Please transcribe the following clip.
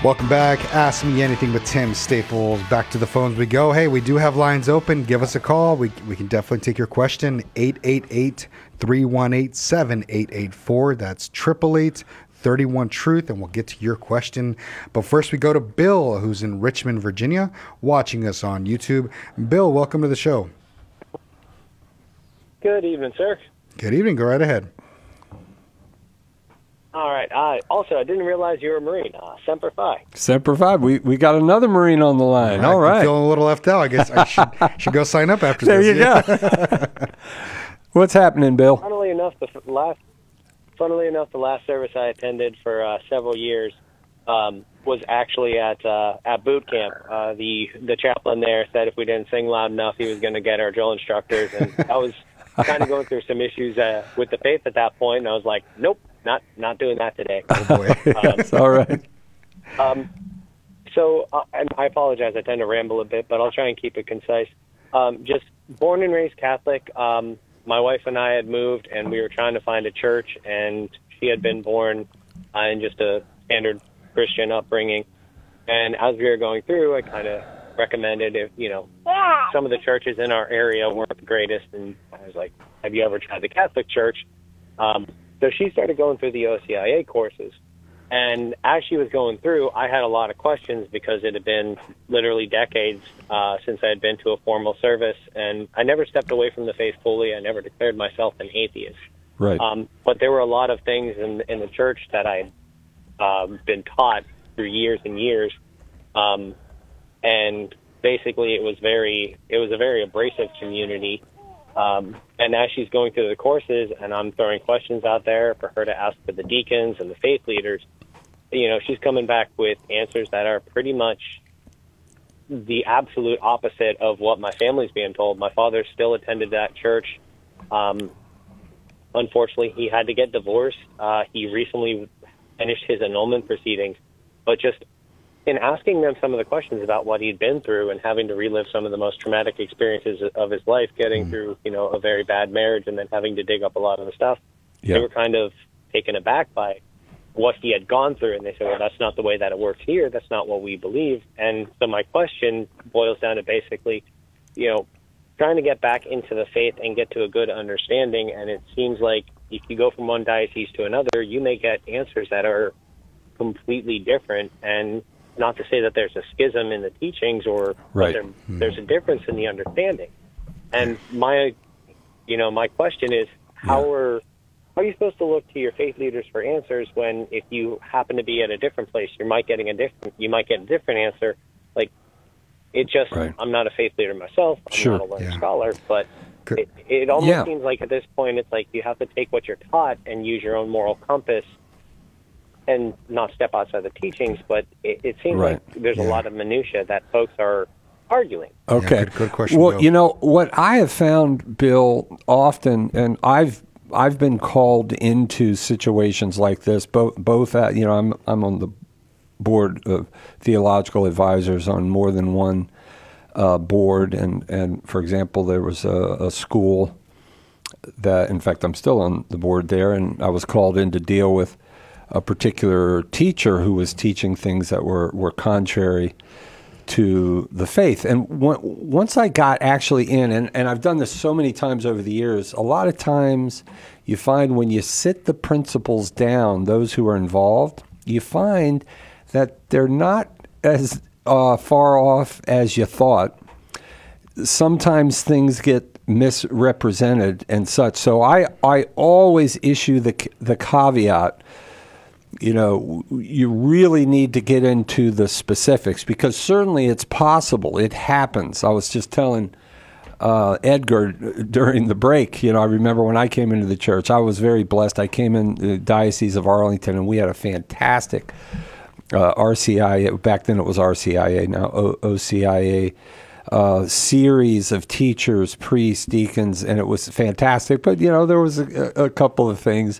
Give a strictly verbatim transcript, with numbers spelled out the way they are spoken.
Welcome back. Ask Me Anything with Tim Staples. Back to the phones we go. Hey, we do have lines open. Give us a call. We we can definitely take your question. eight eight eight, three one eight, seven eight eight four. That's eight eight eight, three one, truth, and we'll get to your question. But first we go to Bill, who's in Richmond, Virginia, watching us on YouTube. Bill, welcome to the show. Good evening, sir. Good evening. Go right ahead. All right. Uh, also, I didn't realize you were a Marine. Uh, Semper Fi. Semper Fi. We we got another Marine on the line. All right. I'm feeling a little left out. I guess I should, should go sign up after there this. There you go. What's happening, Bill? Funnily enough, the f- last, funnily enough, the last service I attended for uh, several years um, was actually at uh, at boot camp. Uh, the the chaplain there said if we didn't sing loud enough, he was going to get our drill instructors, and I was kind of going through some issues uh, with the faith at that point, and I was like, nope. Not not doing that today. Oh, boy. um, All right. Um, so, uh, and I apologize. I tend to ramble a bit, but I'll try and keep it concise. Um, just born and raised Catholic. Um, my wife and I had moved, and we were trying to find a church, and she had been born uh, in just a standard Christian upbringing. And as we were going through, I kind of recommended if, you know, some of the churches in our area weren't the greatest, and I was like, have you ever tried the Catholic Church? Um, So she started going through the O C I A courses. And as she was going through, I had a lot of questions because it had been literally decades uh, since I had been to a formal service. And I never stepped away from the faith fully. I never declared myself an atheist. Right. Um, but there were a lot of things in, in the church that I had um, been taught through years and years. Um, and basically it was very, it was a very abrasive community. Um, and as she's going through the courses and I'm throwing questions out there for her to ask for the deacons and the faith leaders, you know, she's coming back with answers that are pretty much the absolute opposite of what my family's being told. My father still attended that church. Um, unfortunately, he had to get divorced. Uh, he recently finished his annulment proceedings, but just in asking them some of the questions about what he'd been through and having to relive some of the most traumatic experiences of his life, getting mm. through, you know, a very bad marriage and then having to dig up a lot of the stuff, yeah. They were kind of taken aback by what he had gone through. And they said, well, that's not the way that it works here. That's not what we believe. And so my question boils down to basically, you know, trying to get back into the faith and get to a good understanding. And it seems like if you go from one diocese to another, you may get answers that are completely different. And not to say that there's a schism in the teachings or right. there, there's a difference in the understanding. And my, you know, my question is, how yeah. are how are you supposed to look to your faith leaders for answers when if you happen to be at a different place, you might getting a different you might get a different answer? Like it just, right. I'm not a faith leader myself. I'm sure. not a learned yeah. scholar, but it, it almost yeah. seems like at this point it's like you have to take what you're taught and use your own moral compass and not step outside the teachings, but it, it seems right. like there's yeah. a lot of minutia that folks are arguing. Okay. Yeah, good, good question, well, Bill. you know, what I have found, Bill, often, and I've I've been called into situations like this, both, both at, you know, I'm I'm on the board of theological advisors on more than one uh, board, and, and, for example, there was a, a school that, in fact, I'm still on the board there, and I was called in to deal with a particular teacher who was teaching things that were, were contrary to the faith. And w- once I got actually in, and, and I've done this so many times over the years, a lot of times you find when you sit the principals down, those who are involved, you find that they're not as uh, far off as you thought. Sometimes things get misrepresented and such. So I, I always issue the the caveat, you know, you really need to get into the specifics because certainly it's possible. It happens. I was just telling uh, Edgar during the break, you know, I remember when I came into the church, I was very blessed. I came in the Diocese of Arlington, and we had a fantastic uh, R C I A. Back then it was R C I A, now o- OCIA. Uh, series of teachers, priests, deacons, and it was fantastic. But, you know, there was a, a couple of things